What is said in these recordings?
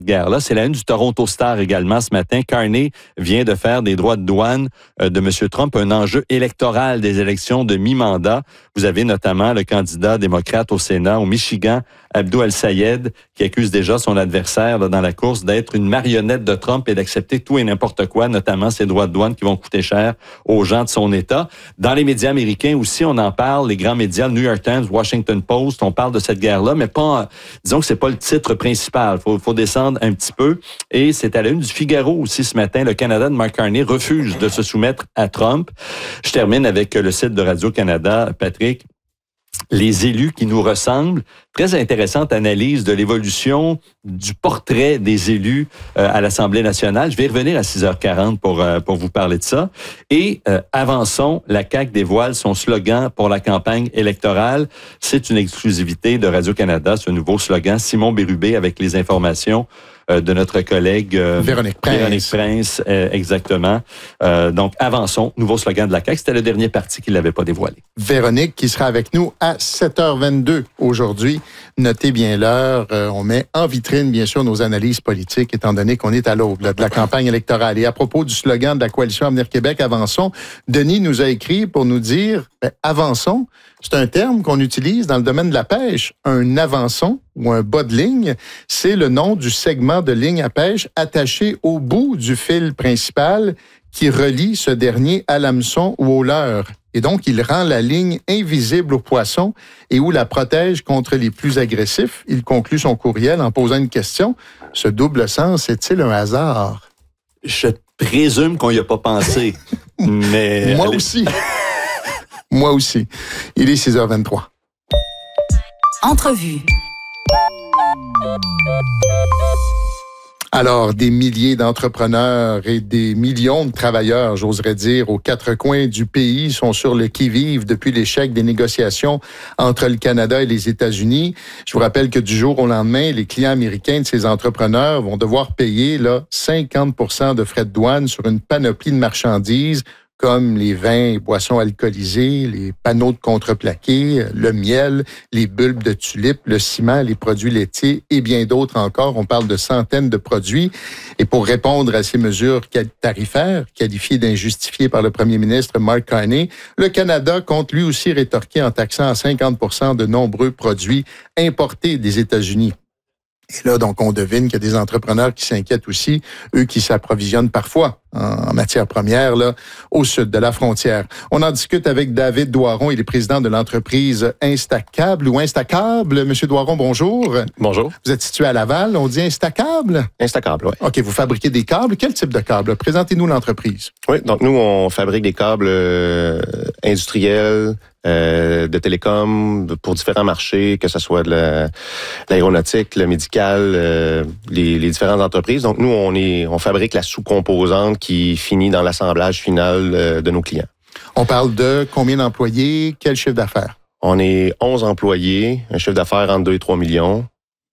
guerre-là. C'est la une du Toronto Star également ce matin. Carney vient de faire des droits de douane de M. Trump un enjeu électoral des élections de mi-mandat. Vous avez notamment le candidat démocrate au Sénat, au Michigan, Abdo El-Sayed, qui accuse déjà son adversaire là, dans la course d'être une marionnette de Trump et d'accepter tout et n'importe quoi, notamment ses droits de douane qui vont coûter cher aux gens de son État. Dans les médias américains aussi, on en parle, les grands médias, le New York Times, Washington Post, on parle de cette guerre-là, mais pas, disons que c'est pas le titre principal. Faut descendre un petit peu. Et c'est à la une du Figaro aussi ce matin. Le Canada de Mark Carney refuse de se soumettre à Trump. Je termine avec le site de Radio-Canada, Patrick. Les élus qui nous ressemblent. Très intéressante analyse de l'évolution du portrait des élus à l'Assemblée nationale. Je vais revenir à 6h40 pour vous parler de ça. Et avançons, la CAQ dévoile son slogan pour la campagne électorale. C'est une exclusivité de Radio-Canada, ce nouveau slogan. Simon Bérubé avec les informations de notre collègue Véronique Prince, exactement. Donc, avançons, nouveau slogan de la CAQ. C'était le dernier parti qui ne l'avait pas dévoilé. Véronique qui sera avec nous à 7h22 aujourd'hui. Notez bien l'heure. On met en vitrine, bien sûr, nos analyses politiques, étant donné qu'on est à l'aube de la campagne électorale. Et à propos du slogan de la Coalition Avenir Québec, avançons, Denis nous a écrit pour nous dire, avançons, c'est un terme qu'on utilise dans le domaine de la pêche. Un avançon ou un bas de ligne, c'est le nom du segment de ligne à pêche attaché au bout du fil principal qui relie ce dernier à l'hameçon ou au leurre. Et donc, il rend la ligne invisible aux poissons et ou la protège contre les plus agressifs. Il conclut son courriel en posant une question. Ce double sens est-il un hasard? Je présume qu'on n'y a pas pensé. Mais Moi aussi. Moi aussi. Il est 6h23. Entrevue. Alors, des milliers d'entrepreneurs et des millions de travailleurs, j'oserais dire, aux quatre coins du pays sont sur le qui-vive depuis l'échec des négociations entre le Canada et les États-Unis. Je vous rappelle que du jour au lendemain, les clients américains de ces entrepreneurs vont devoir payer 50% de frais de douane sur une panoplie de marchandises comme les vins et boissons alcoolisés, les panneaux de contreplaqué, le miel, les bulbes de tulipes, le ciment, les produits laitiers et bien d'autres encore. On parle de centaines de produits. Et pour répondre à ces mesures tarifaires, qualifiées d'injustifiées par le premier ministre Mark Carney, le Canada compte lui aussi rétorquer en taxant à 50% de nombreux produits importés des États-Unis. Et là, donc, on devine qu'il y a des entrepreneurs qui s'inquiètent aussi, eux qui s'approvisionnent parfois en matière première, là, au sud de la frontière. On en discute avec David Doiron, il est président de l'entreprise Instacable ou Instacable. Monsieur Doiron, bonjour. Bonjour. Vous êtes situé à Laval, on dit Instacable? Instacable, oui. OK, vous fabriquez des câbles. Quel type de câbles? Présentez-nous l'entreprise. Oui, donc nous, on fabrique des câbles industriels, de télécom pour différents marchés, que ce soit de l'aéronautique, le médical, les différentes entreprises. Donc nous, on fabrique la sous-composante qui finit dans l'assemblage final de nos clients. On parle de combien d'employés, quel chiffre d'affaires? On est 11 employés, un chiffre d'affaires entre 2 et 3 millions.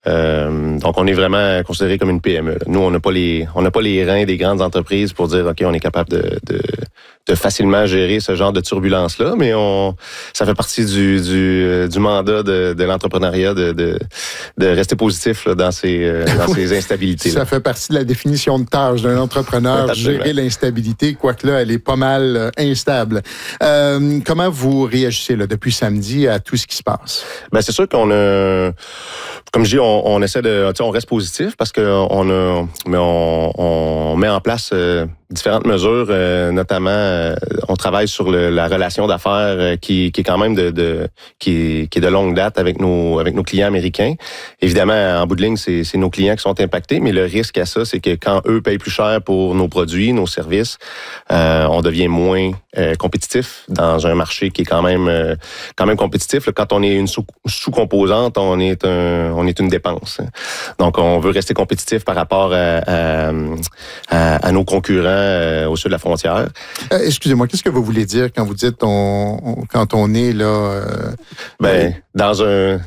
Donc, on est vraiment considéré comme une PME. Là. Nous, on n'a pas les reins des grandes entreprises pour dire, OK, on est capable de facilement gérer ce genre de turbulence-là, mais ça fait partie du mandat de l'entrepreneuriat de rester positif là, dans ces instabilités. Ça fait partie de la définition de tâche d'un entrepreneur, gérer l'instabilité, quoique là, elle est pas mal instable. Comment vous réagissez là, depuis samedi à tout ce qui se passe? Ben, c'est sûr qu'on a... Comme je dis, on essaie on reste positif parce que on met en place différentes mesures, notamment on travaille sur la relation d'affaires qui est quand même qui est de longue date avec nos clients américains. Évidemment, en bout de ligne, c'est nos clients qui sont impactés, mais le risque à ça, c'est que quand eux payent plus cher pour nos produits, nos services, on devient moins compétitif dans un marché qui est quand même compétitif. Là, quand on est une sous-composante, on est une dépense. Donc, on veut rester compétitif par rapport à nos concurrents au sud de la frontière. Excusez-moi, qu'est-ce que vous voulez dire quand vous dites quand on est là? Dans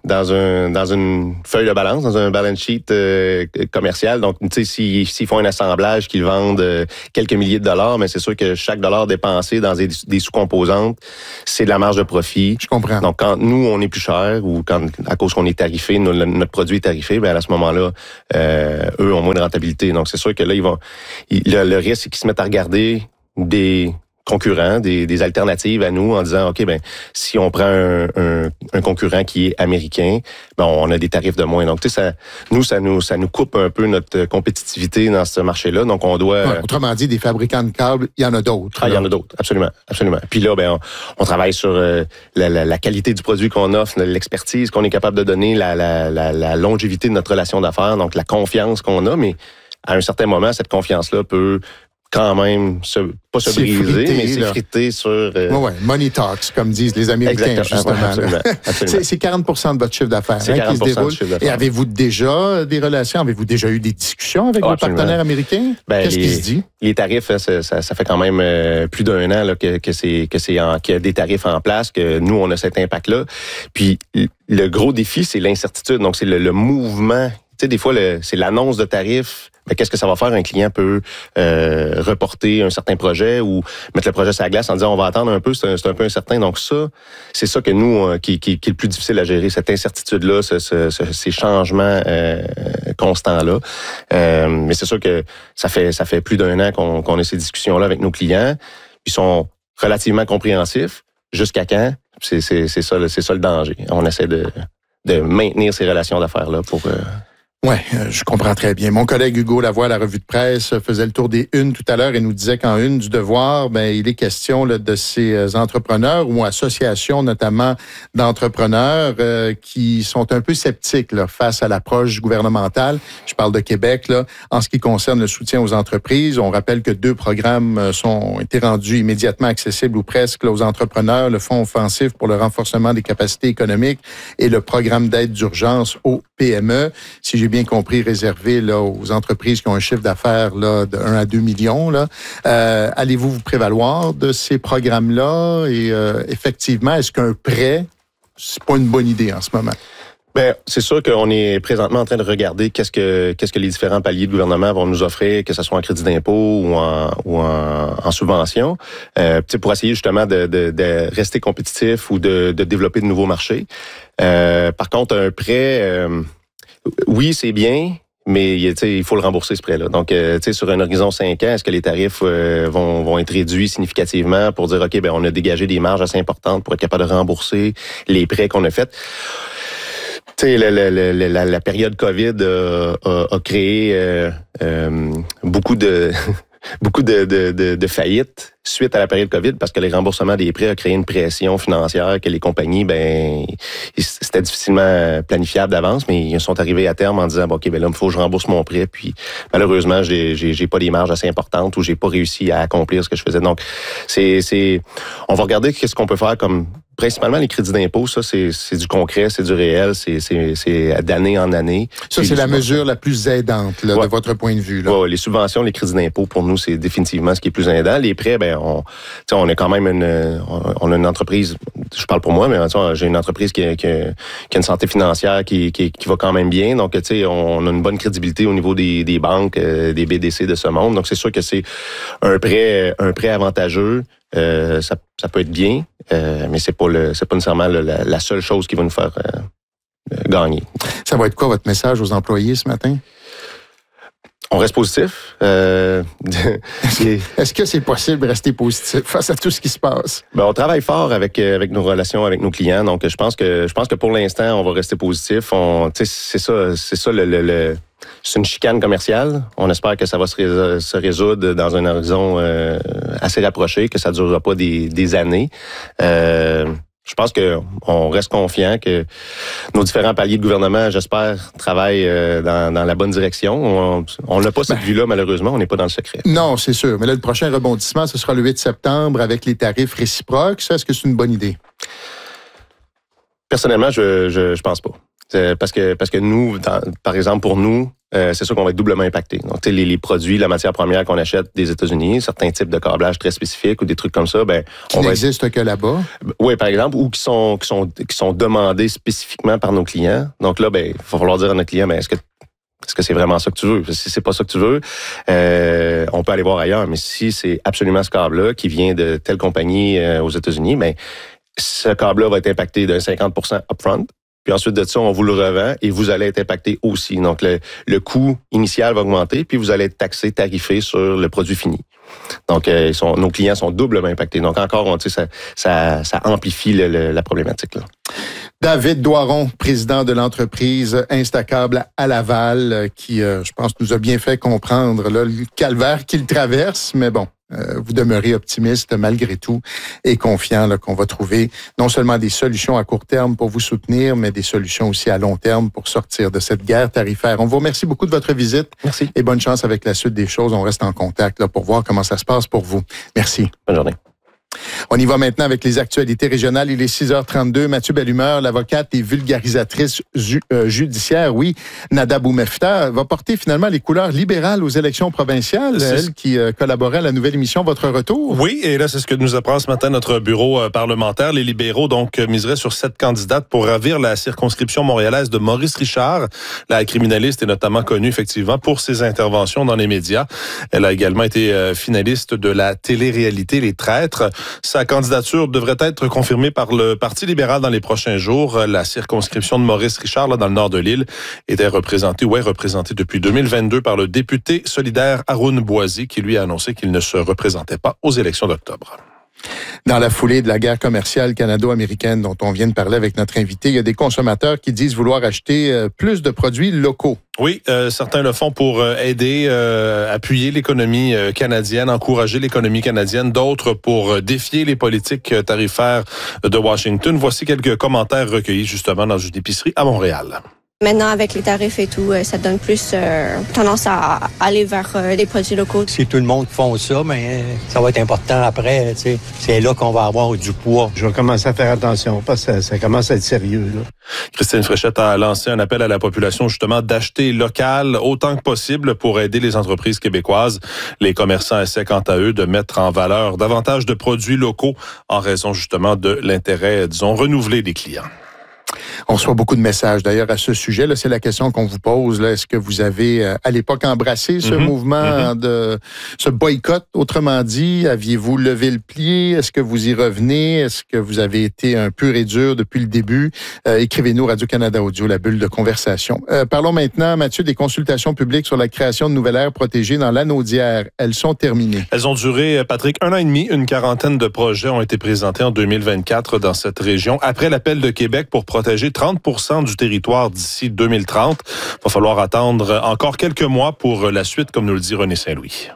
une feuille de balance, dans un balance sheet commercial. Donc, tu sais, s'ils font un assemblage, qu'ils vendent quelques milliers de dollars, mais c'est sûr que chaque dollar dépensé dans des sous-composantes, c'est de la marge de profit. Je comprends. Donc, quand nous, on est plus cher ou à cause qu'on est tarifé, notre produit est tarifé, à ce moment-là, eux ont moins de rentabilité. Donc, c'est sûr que là, le risque, c'est qu'ils se mettent à regarder des concurrents, des alternatives à nous en disant, OK, si on prend un concurrent qui est américain, on a des tarifs de moins. Donc, tu sais, ça nous coupe un peu notre compétitivité dans ce marché-là. Donc, on doit... Ouais, autrement dit, des fabricants de câbles, il y en a d'autres. Il y en a d'autres, absolument. Puis là, on travaille sur la qualité du produit qu'on offre, l'expertise qu'on est capable de donner, la longévité de notre relation d'affaires, donc la confiance qu'on a, mais à un certain moment, cette confiance-là peut quand même pas se briser, mais s'effriter sur... money talks, comme disent les Américains, justement. Absolument. C'est 40 de votre chiffre d'affaires qui se déroule. Et avez-vous déjà des relations? Avez-vous déjà eu des discussions avec vos partenaires américains? Qu'est-ce qui se dit? Les tarifs, ça fait quand même plus d'un an là, qu'il y a des tarifs en place, que nous, on a cet impact-là. Puis le gros défi, c'est l'incertitude. Donc, c'est le mouvement. Tu sais, des fois, c'est l'annonce de tarifs. Qu'est-ce que ça va faire? Un client peut reporter un certain projet ou mettre le projet sur la glace en disant on va attendre un peu, c'est un peu incertain. Donc ça, c'est ça que nous, qui est le plus difficile à gérer, cette incertitude-là, ces changements constants-là. Mais c'est sûr que ça fait plus d'un an qu'on a ces discussions-là avec nos clients. Ils sont relativement compréhensifs. Jusqu'à quand? C'est ça le danger. On essaie de maintenir ces relations d'affaires-là pour... Oui, je comprends très bien. Mon collègue Hugo Lavoie, à la revue de presse, faisait le tour des unes tout à l'heure et nous disait qu'en une du Devoir, il est question là, de ces entrepreneurs ou associations notamment d'entrepreneurs qui sont un peu sceptiques là, face à l'approche gouvernementale. Je parle de Québec là, en ce qui concerne le soutien aux entreprises. On rappelle que 2 programmes ont été rendus immédiatement accessibles ou presque là, aux entrepreneurs, le Fonds offensif pour le renforcement des capacités économiques et le programme d'aide d'urgence aux PME. Si j'ai bien compris, réservé là, aux entreprises qui ont un chiffre d'affaires là, de 1 à 2 millions. Là. Allez-vous vous prévaloir de ces programmes-là? Et effectivement, est-ce qu'un prêt, c'est pas une bonne idée en ce moment? C'est sûr qu'on est présentement en train de regarder qu'est-ce que les différents paliers de gouvernement vont nous offrir, que ce soit en crédit d'impôt ou en subvention, pour essayer justement de rester compétitif ou de développer de nouveaux marchés. Par contre, un prêt, oui, c'est bien, mais il faut le rembourser ce prêt-là. Donc, sur un horizon 5 ans, est-ce que les tarifs vont être réduits significativement pour dire, OK, on a dégagé des marges assez importantes pour être capable de rembourser les prêts qu'on a faits? Tu sais, la période COVID a créé beaucoup de faillites suite à la période COVID parce que les remboursements des prêts a créé une pression financière que les compagnies, c'était difficilement planifiable d'avance, mais ils sont arrivés à terme en disant, OK, là, il faut que je rembourse mon prêt, puis malheureusement, j'ai pas des marges assez importantes ou j'ai pas réussi à accomplir ce que je faisais. Donc, on va regarder qu'est-ce qu'on peut faire comme principalement les crédits d'impôt, ça, c'est du concret, c'est du réel, c'est d'année en année. Ça, c'est la mesure la plus aidante là, de votre point de vue. Là. Les subventions, les crédits d'impôt, pour nous, c'est définitivement ce qui est plus aidant. Les prêts, on est quand même on a une entreprise, je parle pour moi, mais j'ai une entreprise qui a une santé financière qui va quand même bien. Donc, on a une bonne crédibilité au niveau des banques, des BDC de ce monde. Donc, c'est sûr que c'est un prêt avantageux. Ça peut être bien, mais c'est pas nécessairement la seule chose qui va nous faire gagner. Ça va être quoi votre message aux employés ce matin? On reste positif. Est-ce que c'est possible de rester positif face à tout ce qui se passe? On travaille fort avec nos relations avec nos clients. Donc, je pense que pour l'instant, on va rester positif. C'est ça. C'est une chicane commerciale. On espère que ça va se résoudre dans un horizon assez rapproché, que ça ne durera pas des années. Je pense qu'on reste confiant que nos différents paliers de gouvernement, j'espère, travaillent dans la bonne direction. On n'a pas cette vue-là, malheureusement. On n'est pas dans le secret. Non, c'est sûr. Mais là, le prochain rebondissement, ce sera le 8 septembre avec les tarifs réciproques. Ça, est-ce que c'est une bonne idée? Personnellement, je pense pas. Parce que nous, par exemple, pour nous, c'est sûr qu'on va être doublement impacté. Donc, les produits, la matière première qu'on achète des États-Unis, certains types de câblage très spécifiques ou des trucs comme ça, qui n'existent que là-bas. Oui, par exemple, ou qui sont demandés spécifiquement par nos clients. Donc là, il va falloir dire à notre client, est-ce que c'est vraiment ça que tu veux? Si c'est pas ça que tu veux, on peut aller voir ailleurs. Mais si c'est absolument ce câble-là qui vient de telle compagnie aux États-Unis, ce câble-là va être impacté de 50% upfront. Puis ensuite de ça, on vous le revend et vous allez être impacté aussi. Donc, le coût initial va augmenter, puis vous allez être taxé, tarifé sur le produit fini. Donc, nos clients sont doublement impactés. Donc, encore, ça amplifie la problématique, là. David Doiron, président de l'entreprise Instacable à Laval, qui, je pense, nous a bien fait comprendre là, le calvaire qu'il traverse. Mais bon, vous demeurez optimiste malgré tout et confiant là, qu'on va trouver non seulement des solutions à court terme pour vous soutenir, mais des solutions aussi à long terme pour sortir de cette guerre tarifaire. On vous remercie beaucoup de votre visite. Merci. Et bonne chance avec la suite des choses. On reste en contact là, pour voir comment ça se passe pour vous. Merci. Bonne journée. On y va maintenant avec les actualités régionales. Il est 6h32. Mathieu Bellumeur, l'avocate et vulgarisatrice judiciaire, Nada Boumefta, va porter finalement les couleurs libérales aux élections provinciales. Elle qui collaborait à la nouvelle émission Votre Retour. Oui, et là, c'est ce que nous apprend ce matin notre bureau parlementaire. Les libéraux, donc, miseraient sur 7 candidates pour ravir la circonscription montréalaise de Maurice Richard. La criminaliste est notamment connue, effectivement, pour ses interventions dans les médias. Elle a également été finaliste de la télé-réalité Les Traîtres. Sa candidature devrait être confirmée par le Parti libéral dans les prochains jours. La circonscription de Maurice Richard, là, dans le nord de l'île, est représentée depuis 2022 par le député solidaire Haroun Boisy, qui lui a annoncé qu'il ne se représentait pas aux élections d'octobre. Dans la foulée de la guerre commerciale canado-américaine dont on vient de parler avec notre invité, il y a des consommateurs qui disent vouloir acheter plus de produits locaux. Oui, certains le font pour aider, appuyer l'économie canadienne, encourager l'économie canadienne, d'autres pour défier les politiques tarifaires de Washington. Voici quelques commentaires recueillis justement dans une épicerie à Montréal. Maintenant, avec les tarifs et tout, ça donne plus tendance à aller vers les produits locaux. Si tout le monde font ça, mais ça va être important après. C'est là qu'on va avoir du poids. Je vais commencer à faire attention parce que ça commence à être sérieux, là. Christine Fréchette a lancé un appel à la population justement d'acheter local autant que possible pour aider les entreprises québécoises. Les commerçants essaient quant à eux de mettre en valeur davantage de produits locaux en raison justement de l'intérêt, disons, renouvelé des clients. On reçoit beaucoup de messages d'ailleurs à ce sujet. Là, c'est la question qu'on vous pose. Là. Est-ce que vous avez à l'époque embrassé ce mouvement de ce boycott? Autrement dit, aviez-vous levé le pied? Est-ce que vous y revenez? Est-ce que vous avez été un pur et dur depuis le début? Écrivez-nous Radio-Canada Audio, la bulle de conversation. Parlons maintenant, Mathieu, des consultations publiques sur la création de nouvelles aires protégées dans l'Anaudière. Elles sont terminées. Elles ont duré, Patrick, 1 an et demi. Une quarantaine de projets ont été présentés en 2024 dans cette région. Après l'appel de Québec pour protéger 30% du territoire d'ici 2030. Il va falloir attendre encore quelques mois pour la suite, comme nous le dit René Saint-Louis.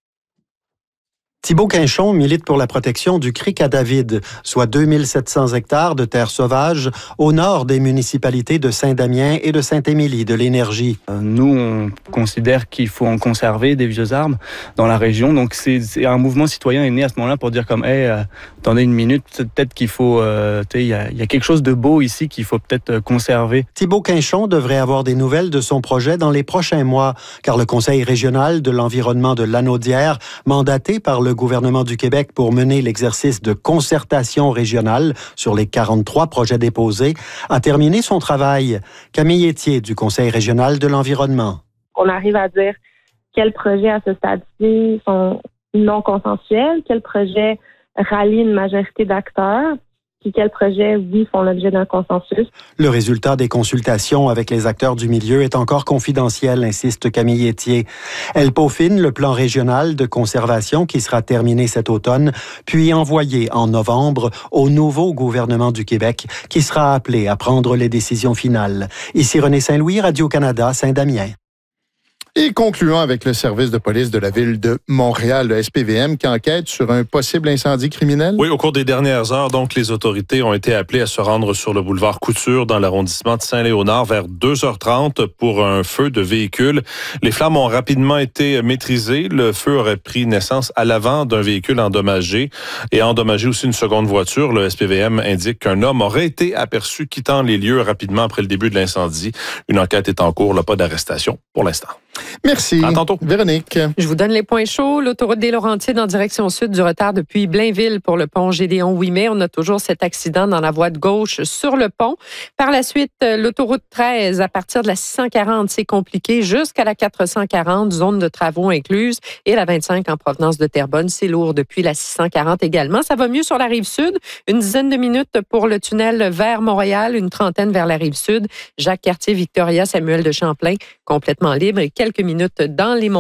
Thibault Quinchon milite pour la protection du Cric à David, soit 2700 hectares de terres sauvages au nord des municipalités de Saint-Damien et de Saint-Émilie de l'Énergie. Nous, on considère qu'il faut en conserver des vieux arbres dans la région. Donc, c'est un mouvement citoyen est né à ce moment-là pour dire comme, attendez une minute, peut-être qu'il faut, il y a quelque chose de beau ici qu'il faut peut-être conserver. Thibault Quinchon devrait avoir des nouvelles de son projet dans les prochains mois, car le Conseil régional de l'environnement de l'Anaudière, mandaté par le gouvernement du Québec pour mener l'exercice de concertation régionale sur les 43 projets déposés, a terminé son travail. Camille Etier du Conseil régional de l'environnement. On arrive à dire quels projets à ce stade-ci sont non consensuels, quels projets rallient une majorité d'acteurs, puis quels projets, oui, font l'objet d'un consensus. Le résultat des consultations avec les acteurs du milieu est encore confidentiel, insiste Camille Etier. Elle peaufine le plan régional de conservation qui sera terminé cet automne, puis envoyé en novembre au nouveau gouvernement du Québec qui sera appelé à prendre les décisions finales. Ici René Saint-Louis, Radio-Canada, Saint-Damien. Et concluons avec le service de police de la ville de Montréal, le SPVM, qui enquête sur un possible incendie criminel. Oui, au cours des dernières heures, donc, les autorités ont été appelées à se rendre sur le boulevard Couture dans l'arrondissement de Saint-Léonard vers 2h30 pour un feu de véhicule. Les flammes ont rapidement été maîtrisées. Le feu aurait pris naissance à l'avant d'un véhicule endommagé et a endommagé aussi une seconde voiture. Le SPVM indique qu'un homme aurait été aperçu quittant les lieux rapidement après le début de l'incendie. Une enquête est en cours, là, pas d'arrestation pour l'instant. Merci. À tantôt. Véronique. Je vous donne les points chauds. L'autoroute des Laurentides en direction sud, du retard depuis Blainville pour le pont Gédéon-Ouimet. On a toujours cet accident dans la voie de gauche sur le pont. Par la suite, l'autoroute 13, à partir de la 640, c'est compliqué jusqu'à la 440, zone de travaux incluse. Et la 25 en provenance de Terrebonne, c'est lourd depuis la 640 également. Ça va mieux sur la rive sud. Une dizaine de minutes pour le tunnel vers Montréal, une trentaine vers la rive sud. Jacques-Cartier, Victoria, Samuel de Champlain, complètement libre. Et quelques minutes dans les